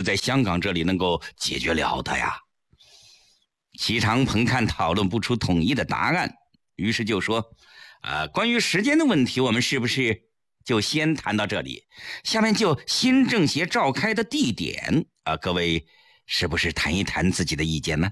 在香港这里能够解决了的呀。齐长鹏看讨论不出统一的答案，于是就说关于时间的问题，我们是不是就先谈到这里，下面就新政协召开的地点各位是不是谈一谈自己的意见呢？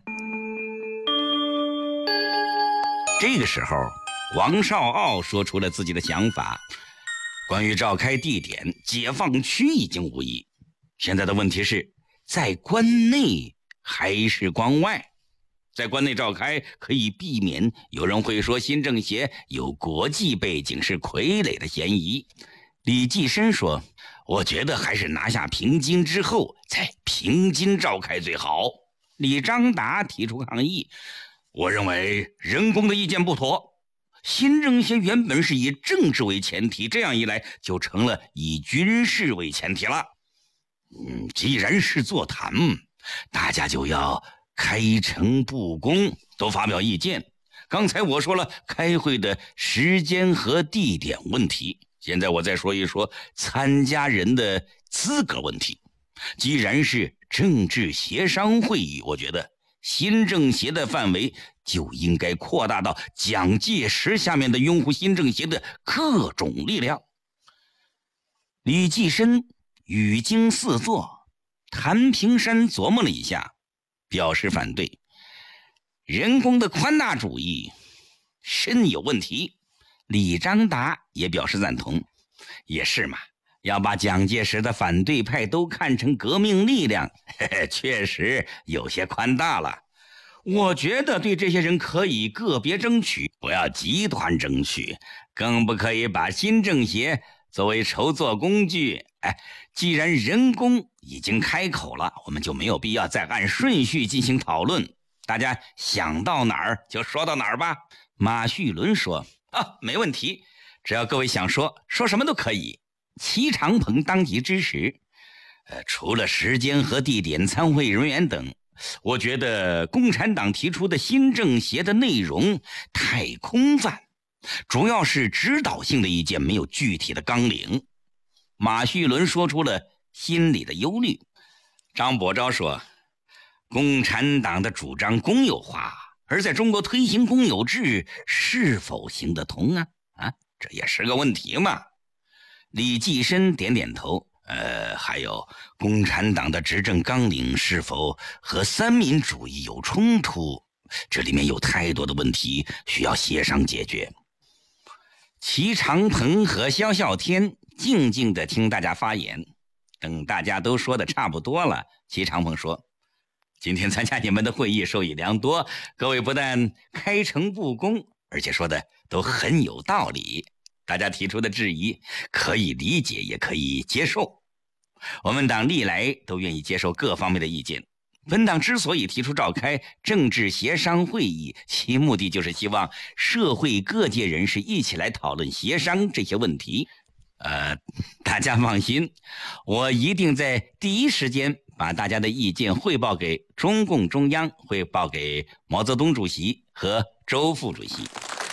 这个时候王少傲说出了自己的想法，关于召开地点，解放区已经无疑，现在的问题是在关内还是关外。在关内召开可以避免有人会说新政协有国际背景，是傀儡的嫌疑。李济深说，我觉得还是拿下平津之后在平津召开最好。李章达提出抗议，我认为人工的意见不妥，新政协原本是以政治为前提，这样一来就成了以军事为前提了。既然是座谈，大家就要开诚布公，都发表意见。刚才我说了开会的时间和地点问题，现在我再说一说参加人的资格问题。既然是政治协商会议，我觉得新政协的范围就应该扩大到蒋介石下面的拥护新政协的各种力量。李济深语惊四座，谭平山琢磨了一下，表示反对。人工的宽大主义深有问题。李章达也表示赞同，也是嘛，要把蒋介石的反对派都看成革命力量，确实有些宽大了。我觉得对这些人可以个别争取，不要集团争取，更不可以把新政协作为筹措工具。既然人工已经开口了，我们就没有必要再按顺序进行讨论，大家想到哪儿就说到哪儿吧。马叙伦说没问题，只要各位想说什么都可以。齐长鹏当即支持。除了时间和地点、参会人员等，我觉得共产党提出的新政协的内容太空泛，主要是指导性的意见，没有具体的纲领。马叙伦说出了心里的忧虑。张伯钊说，共产党的主张公有化，而在中国推行公有制是否行得通啊？这也是个问题嘛。李济深点点头，还有共产党的执政纲领是否和三民主义有冲突，这里面有太多的问题需要协商解决。齐长鹏和萧啸天静静地听大家发言，等大家都说的差不多了，齐长鹏说，今天参加你们的会议受益良多，各位不但开诚布公，而且说的都很有道理，大家提出的质疑可以理解也可以接受，我们党历来都愿意接受各方面的意见。本党之所以提出召开政治协商会议，其目的就是希望社会各界人士一起来讨论协商这些问题。大家放心，我一定在第一时间把大家的意见汇报给中共中央，汇报给毛泽东主席和周副主席。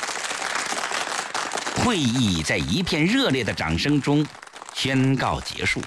会议在一片热烈的掌声中宣告结束。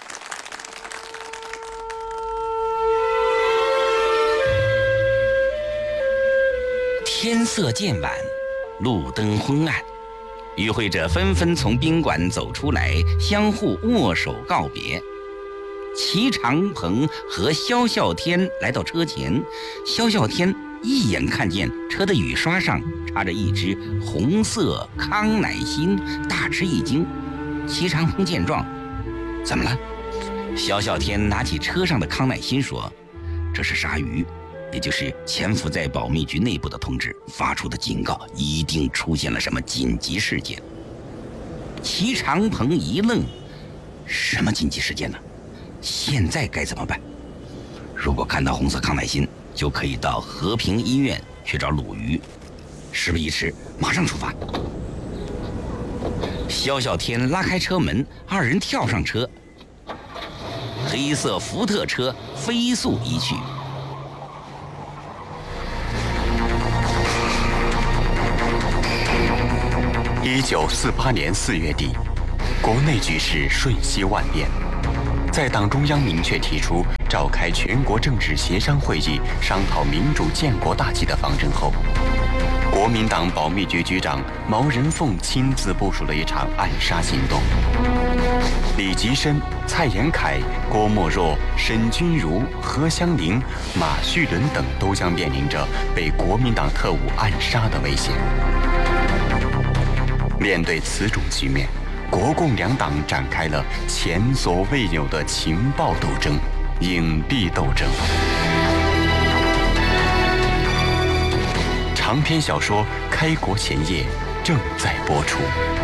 天色渐晚，路灯昏暗，与会者纷纷从宾馆走出来，相互握手告别。齐长鹏和萧啸天来到车前，萧啸天一眼看见车的雨刷上插着一只红色康乃馨，大吃一惊。齐长鹏见状，怎么了？萧啸天拿起车上的康乃馨说，这是鲨鱼，也就是潜伏在保密局内部的同志发出的警告，一定出现了什么紧急事件。齐长鹏一愣，什么紧急事件呢？现在该怎么办？如果看到红色康乃馨，就可以到和平医院去找鲁豫。事不宜迟，马上出发。萧啸天拉开车门，二人跳上车，黑色福特车飞速移去。 1948年4月底，国内局势瞬息万变。在党中央明确提出召开全国政治协商会议，商讨民主建国大计的方针后，国民党保密局局长毛人凤亲自部署了一场暗杀行动。李吉深、蔡延闿、郭沫若、沈钧儒、何香凝、马叙伦等都将面临着被国民党特务暗杀的危险。面对此种局面，国共两党展开了前所未有的情报斗争、影蔽斗争。长篇小说《开国前夜》正在播出。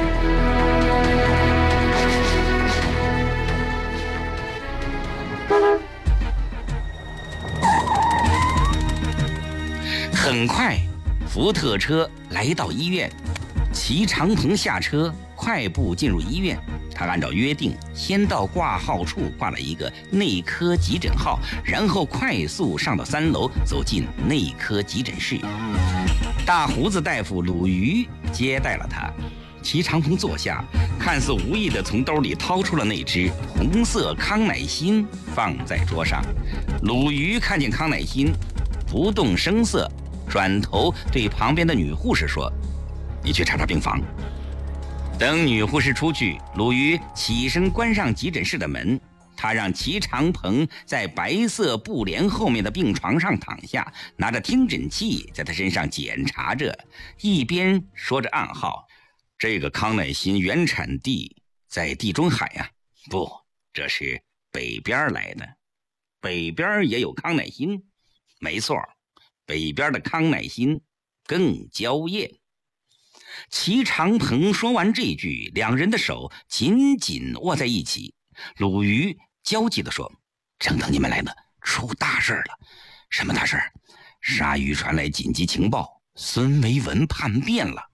很快，福特车来到医院，齐长鹏下车，快步进入医院。他按照约定，先到挂号处挂了一个内科急诊号，然后快速上到3楼，走进内科急诊室。大胡子大夫鲁豫接待了他。齐长鹏坐下，看似无意地从兜里掏出了那只红色康乃馨，放在桌上。鲁豫看见康乃馨，不动声色，转头对旁边的女护士说：“你去查查病房。”等女护士出去，鲁豫起身关上急诊室的门。他让齐长鹏在白色布帘后面的病床上躺下，拿着听诊器在他身上检查着，一边说着暗号：“这个康乃馨原产地在地中海啊，不，这是北边来的。北边也有康乃馨，没错，北边的康乃馨更娇艳。”齐长鹏说完这句，两人的手紧紧握在一起。鲁豫焦急地说：“正等你们来呢，出大事了！什么大事？鲨鱼传来紧急情报，孙维文叛变了。”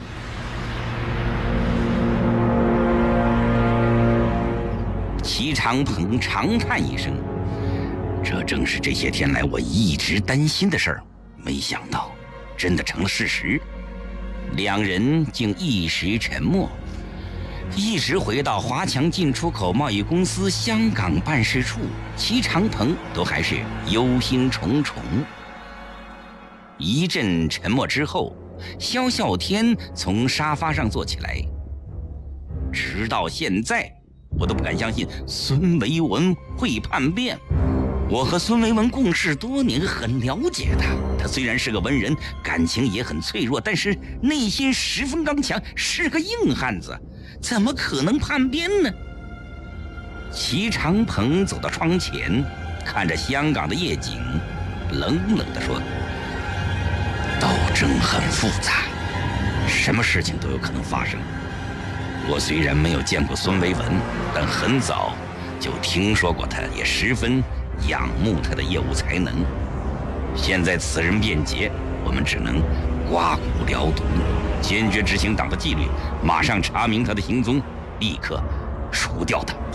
齐长鹏长叹一声：“这正是这些天来我一直担心的事儿，没想到真的成了事实。”两人竟一时沉默，一直回到华强进出口贸易公司香港办事处，齐长鹏都还是忧心忡忡。一阵沉默之后，萧啸天从沙发上坐起来：“直到现在，我都不敢相信孙维文会叛变。我和孙维文共事多年，很了解他。他虽然是个文人，感情也很脆弱，但是内心十分刚强，是个硬汉子，怎么可能叛变呢？”齐长鹏走到窗前，看着香港的夜景，冷冷地说：“斗争很复杂，什么事情都有可能发生。我虽然没有见过孙维文，但很早就听说过他，也十分仰慕他的业务才能。现在此人变节，我们只能刮骨疗毒，坚决执行党的纪律，马上查明他的行踪，立刻除掉他。”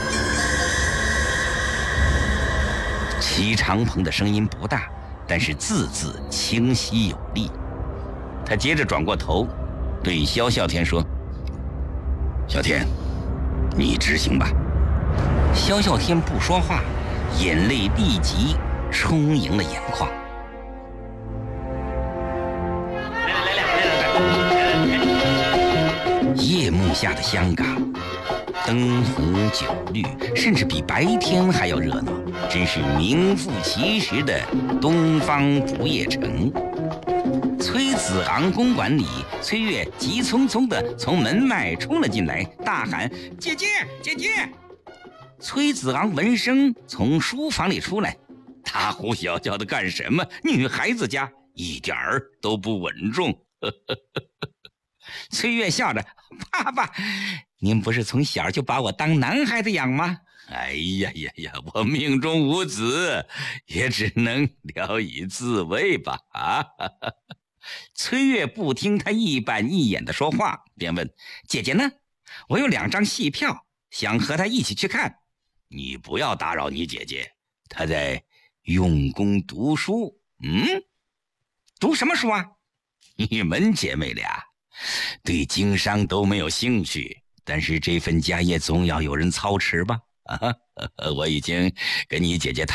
齐长鹏的声音不大，但是字字清晰有力。他接着转过头，对萧啸天说：“啸天，你执行吧。”萧啸天不说话，眼泪立即充盈了眼眶。夜幕下的香港，灯红酒绿，甚至比白天还要热闹，真是名副其实的东方不夜城。崔子昂公馆里，崔月急匆匆地从门外冲了进来，大喊：“姐姐，姐姐！”崔子昂闻声从书房里出来，大呼小叫的干什么？女孩子家一点儿都不稳重。崔月笑着：“爸爸，您不是从小就把我当男孩子养吗？”“哎呀呀呀，我命中无子，也只能聊以自慰吧。”崔月不听他一板一眼的说话，便问：“姐姐呢？我有2张戏票，想和她一起去看。”“你不要打扰你姐姐，她在用功读书。”“读什么书啊？”“你们姐妹俩对经商都没有兴趣，但是这份家业总要有人操持吧？”“我已经跟你姐姐